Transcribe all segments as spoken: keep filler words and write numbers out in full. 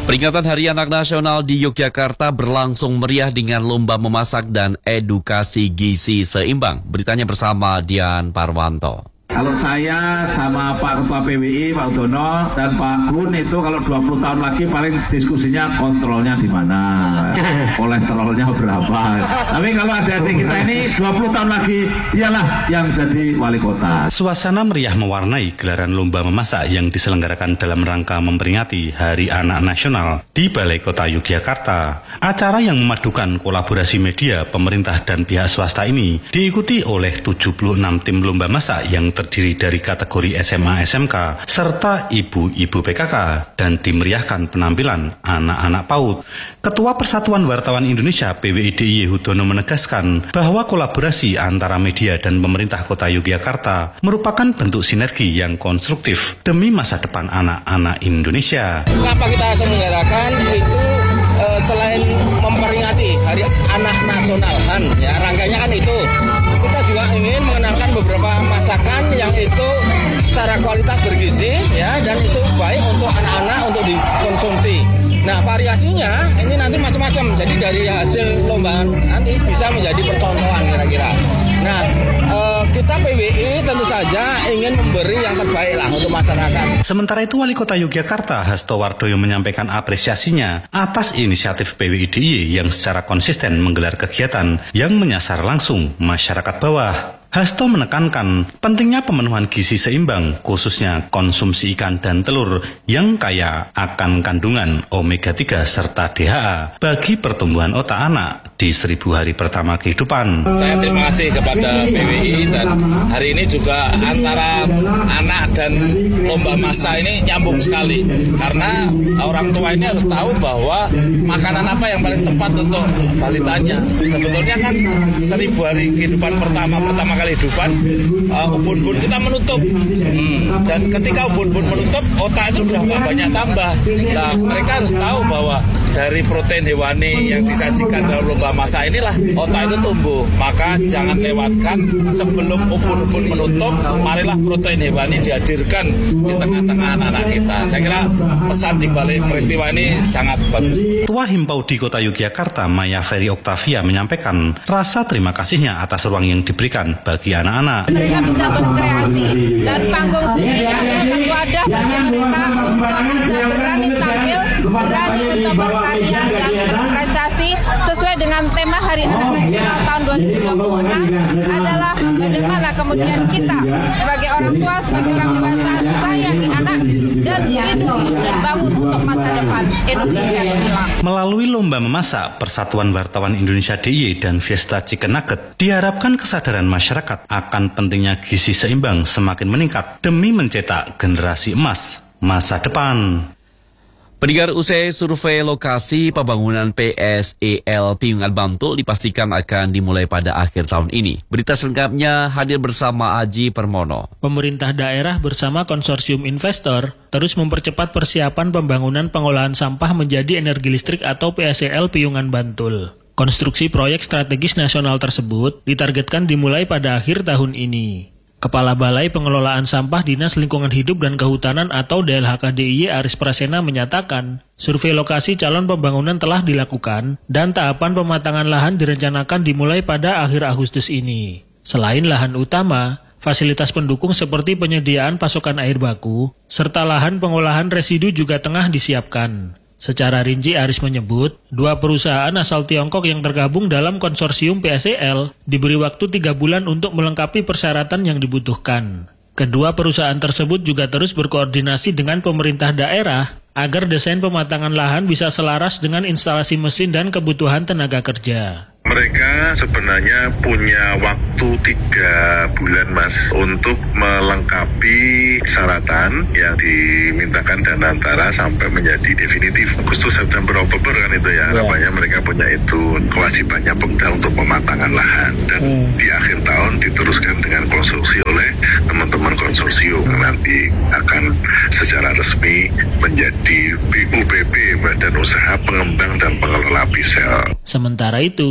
Peringatan Hari Anak Nasional di Yogyakarta berlangsung meriah dengan lomba memasak dan edukasi gizi seimbang. Beritanya bersama Dian Parwanto. Kalau saya sama Pak Ketua P W I, Pak Udono, dan Pak Gun itu kalau dua puluh tahun lagi paling diskusinya kontrolnya di mana, kolesterolnya berapa. Tapi kalau ada adik kita ini dua puluh tahun lagi, dialah yang jadi wali kota. Suasana meriah mewarnai gelaran lomba memasak yang diselenggarakan dalam rangka memperingati Hari Anak Nasional di Balai Kota Yogyakarta. Acara yang memadukan kolaborasi media, pemerintah, dan pihak swasta ini diikuti oleh tujuh puluh enam tim lomba masak yang terdiri dari kategori S M A S M K serta ibu-ibu P K K dan dimeriahkan penampilan anak-anak PAUD. Ketua Persatuan Wartawan Indonesia P W I D I Y Hudono menegaskan bahwa kolaborasi antara media dan pemerintah Kota Yogyakarta merupakan bentuk sinergi yang konstruktif demi masa depan anak-anak Indonesia. Kenapa kita selenggarakan itu uh, selain memperingati Hari Anak Nasional kan, ya rangkaiannya kan itu. Kita juga ingin mengenalkan beberapa masakan yang itu secara kualitas bergizi ya dan itu baik untuk anak-anak untuk dikonsumsi. Nah, variasinya ini nanti macam-macam. Jadi dari hasil lomba nanti bisa menjadi percontohan kira-kira. Nah, eh, kita P W I tentu saja ingin memberi yang terbaik lah untuk masyarakat. Sementara itu, Wali Kota Yogyakarta Hasto Wardoyo menyampaikan apresiasinya atas inisiatif P W I D I Y yang secara konsisten menggelar kegiatan yang menyasar langsung masyarakat bawah. Hasto menekankan pentingnya pemenuhan gizi seimbang, khususnya konsumsi ikan dan telur yang kaya akan kandungan omega tiga serta D H A bagi pertumbuhan otak anak di seribu hari pertama kehidupan. Saya terima kasih kepada P W I dan hari ini juga antara anak dan lomba masak ini nyambung sekali. Karena orang tua ini harus tahu bahwa makanan apa yang paling tepat untuk balitanya. Sebetulnya kan seribu hari kehidupan pertama pertama kali kehidupan, uh, ubun-ubun kita menutup hmm. dan ketika ubun-ubun menutup otak itu sudah nggak banyak tambah. Nah, mereka harus tahu bahwa dari protein hewani yang disajikan dalam lomba masak inilah otak itu tumbuh. Maka jangan lewatkan sebelum ubun-ubun menutup, marilah protein hewani dihadirkan di tengah-tengah anak-anak kita. Saya kira pesan di balik peristiwa ini sangat bagus. Ketua Himpaudi Kota Yogyakarta Maya Ferry Octavia menyampaikan rasa terima kasihnya atas ruang yang diberikan bagi anak-anak. Mereka bisa berkreasi dan panggung sendiri akan wadah bagi mereka untuk bisa berani tampil, berani untuk berkarya dan berprestasi sesuai dengan tema Hari Anak Nasional tahun dua ribu dua puluh enam adalah bagaimana kemudian kita sebagai orang tua, sebagai orang dewasa sayangi anak dan lindungi dan bangun untuk masa depan Indonesia gemilang. Melalui lomba memasak, Persatuan Wartawan Indonesia D I Y dan Fiesta Chicken Nugget diharapkan kesadaran masyarakat akan pentingnya gizi seimbang semakin meningkat demi mencetak generasi emas masa depan. Pendengar, usai survei lokasi pembangunan P S E L Piungan Bantul dipastikan akan dimulai pada akhir tahun ini. Berita selengkapnya hadir bersama Aji Permono. Pemerintah daerah bersama konsorsium investor terus mempercepat persiapan pembangunan pengolahan sampah menjadi energi listrik atau P S E L Piungan Bantul. Konstruksi proyek strategis nasional tersebut ditargetkan dimulai pada akhir tahun ini. Kepala Balai Pengelolaan Sampah Dinas Lingkungan Hidup dan Kehutanan atau D L H K D I Y Aris Prasena menyatakan, survei lokasi calon pembangunan telah dilakukan dan tahapan pematangan lahan direncanakan dimulai pada akhir Agustus ini. Selain lahan utama, fasilitas pendukung seperti penyediaan pasokan air baku, serta lahan pengolahan residu juga tengah disiapkan. Secara rinci, Aris menyebut, dua perusahaan asal Tiongkok yang tergabung dalam konsorsium P S E L diberi waktu tiga bulan untuk melengkapi persyaratan yang dibutuhkan. Kedua perusahaan tersebut juga terus berkoordinasi dengan pemerintah daerah agar desain pematangan lahan bisa selaras dengan instalasi mesin dan kebutuhan tenaga kerja. Mereka sebenarnya punya waktu tiga bulan mas untuk melengkapi persyaratan yang dimintakan dan antara sampai menjadi definitif. Agustus, September, Oktober kan itu ya. Harapannya mereka punya itu kewajibannya Pemda untuk pematangan lahan dan hmm. di akhir tahun diteruskan dengan konstruksi oleh teman-teman konsorsium. Nanti akan secara resmi menjadi B U P P, Badan Usaha Pengembang dan Pengelola P S E L. Sementara itu,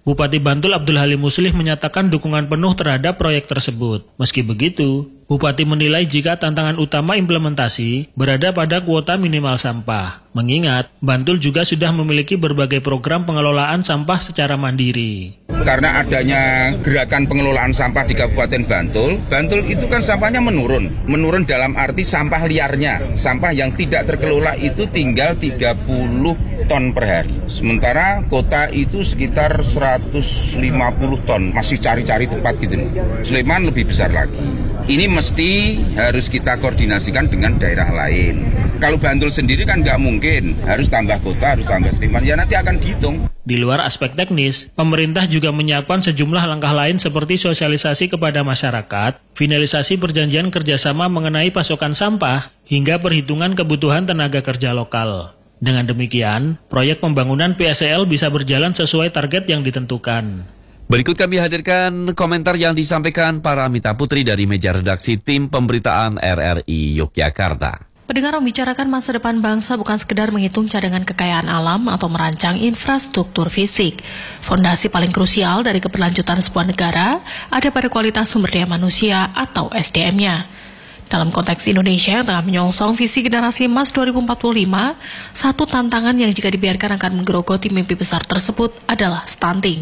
Bupati Bantul Abdul Halim Muslih menyatakan dukungan penuh terhadap proyek tersebut. Meski begitu, Bupati menilai jika tantangan utama implementasi berada pada kuota minimal sampah. Mengingat, Bantul juga sudah memiliki berbagai program pengelolaan sampah secara mandiri. Karena adanya gerakan pengelolaan sampah di Kabupaten Bantul, Bantul itu kan sampahnya menurun. Menurun dalam arti sampah liarnya. Sampah yang tidak terkelola itu tinggal tiga puluh ton per hari. Sementara kota itu sekitar seratus lima puluh ton. Masih cari-cari tempat gitu. Sleman lebih besar lagi. Ini mesti harus kita koordinasikan dengan daerah lain. Kalau Bantul sendiri kan nggak mungkin. Harus tambah kota, harus tambah Sleman. Ya nanti akan dihitung. Di luar aspek teknis, pemerintah juga menyiapkan sejumlah langkah lain seperti sosialisasi kepada masyarakat, finalisasi perjanjian kerjasama mengenai pasokan sampah, hingga perhitungan kebutuhan tenaga kerja lokal. Dengan demikian, proyek pembangunan P S E L bisa berjalan sesuai target yang ditentukan. Berikut kami hadirkan komentar yang disampaikan para Mita Putri dari meja redaksi tim pemberitaan R R I Yogyakarta. Pendengar, membicarakan masa depan bangsa bukan sekedar menghitung cadangan kekayaan alam atau merancang infrastruktur fisik. Fondasi paling krusial dari keberlanjutan sebuah negara ada pada kualitas sumber daya manusia atau S D M-nya. Dalam konteks Indonesia yang tengah menyongsong visi generasi emas dua ribu empat puluh lima, satu tantangan yang jika dibiarkan akan menggerogoti mimpi besar tersebut adalah stunting.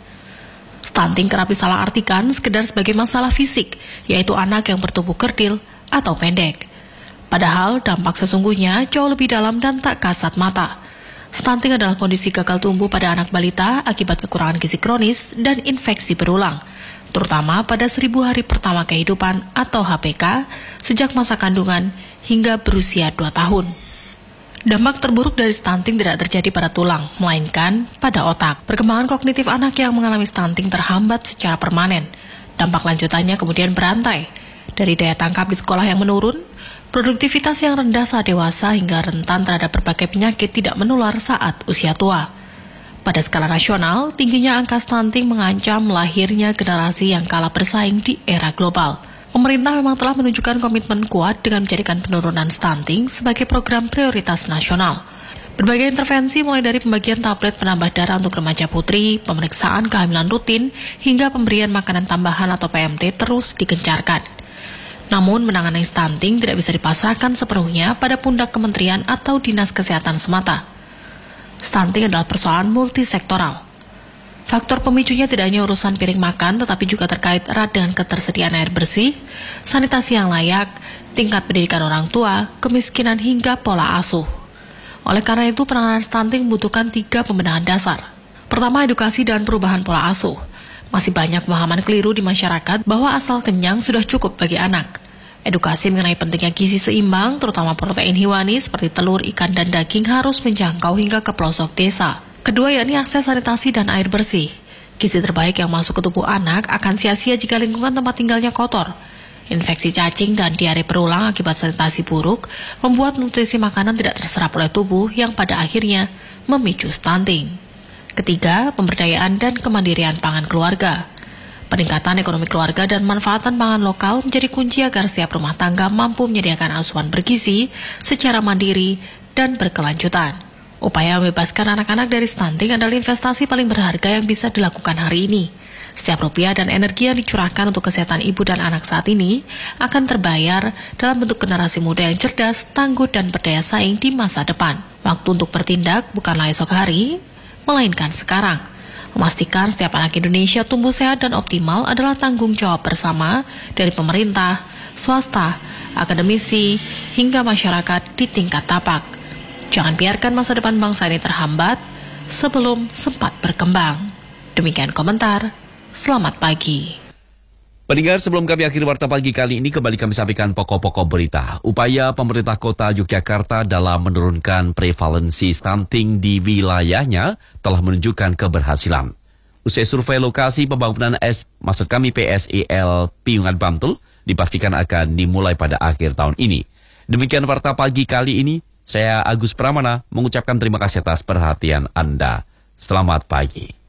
Stunting kerap disalahartikan sekedar sebagai masalah fisik, yaitu anak yang bertubuh kerdil atau pendek. Padahal dampak sesungguhnya jauh lebih dalam dan tak kasat mata. Stunting adalah kondisi gagal tumbuh pada anak balita akibat kekurangan gizi kronis dan infeksi berulang, terutama pada seribu hari pertama kehidupan atau H P K sejak masa kandungan hingga berusia dua tahun. Dampak terburuk dari stunting tidak terjadi pada tulang, melainkan pada otak. Perkembangan kognitif anak yang mengalami stunting terhambat secara permanen. Dampak lanjutannya kemudian berantai, dari daya tangkap di sekolah yang menurun, produktivitas yang rendah saat dewasa hingga rentan terhadap berbagai penyakit tidak menular saat usia tua. Pada skala nasional, tingginya angka stunting mengancam lahirnya generasi yang kalah bersaing di era global. Pemerintah memang telah menunjukkan komitmen kuat dengan menjadikan penurunan stunting sebagai program prioritas nasional. Berbagai intervensi mulai dari pembagian tablet penambah darah untuk remaja putri, pemeriksaan kehamilan rutin, hingga pemberian makanan tambahan atau P M T terus digencarkan. Namun, menangani stunting tidak bisa dipasrahkan sepenuhnya pada pundak kementerian atau dinas kesehatan semata. Stunting adalah persoalan multisektoral. Faktor pemicunya tidak hanya urusan piring makan, tetapi juga terkait erat dengan ketersediaan air bersih, sanitasi yang layak, tingkat pendidikan orang tua, kemiskinan hingga pola asuh. Oleh karena itu, penanganan stunting membutuhkan tiga pembenahan dasar. Pertama, edukasi dan perubahan pola asuh. Masih banyak pemahaman keliru di masyarakat bahwa asal kenyang sudah cukup bagi anak. Edukasi mengenai pentingnya gizi seimbang, terutama protein hewani seperti telur, ikan, dan daging harus menjangkau hingga ke pelosok desa. Kedua, yakni akses sanitasi dan air bersih. Gizi terbaik yang masuk ke tubuh anak akan sia-sia jika lingkungan tempat tinggalnya kotor. Infeksi cacing dan diare berulang akibat sanitasi buruk membuat nutrisi makanan tidak terserap oleh tubuh yang pada akhirnya memicu stunting. Ketiga, pemberdayaan dan kemandirian pangan keluarga. Peningkatan ekonomi keluarga dan manfaatan pangan lokal menjadi kunci agar setiap rumah tangga mampu menyediakan asupan bergizi secara mandiri dan berkelanjutan. Upaya membebaskan anak-anak dari stunting adalah investasi paling berharga yang bisa dilakukan hari ini. Setiap rupiah dan energi yang dicurahkan untuk kesehatan ibu dan anak saat ini akan terbayar dalam bentuk generasi muda yang cerdas, tangguh, dan berdaya saing di masa depan. Waktu untuk bertindak bukanlah esok hari, melainkan sekarang. Memastikan setiap anak Indonesia tumbuh sehat dan optimal adalah tanggung jawab bersama dari pemerintah, swasta, akademisi, hingga masyarakat di tingkat tapak. Jangan biarkan masa depan bangsa ini terhambat sebelum sempat berkembang. Demikian komentar. Selamat pagi. Pendengar, sebelum kami akhiri warta pagi kali ini, kembali kami sampaikan pokok-pokok berita. Upaya pemerintah kota Yogyakarta dalam menurunkan prevalensi stunting di wilayahnya telah menunjukkan keberhasilan. Usai survei lokasi pembangunan S, maksud kami P S E L Piungan Bantul, dipastikan akan dimulai pada akhir tahun ini. Demikian warta pagi kali ini. Saya Agus Pramana mengucapkan terima kasih atas perhatian Anda. Selamat pagi.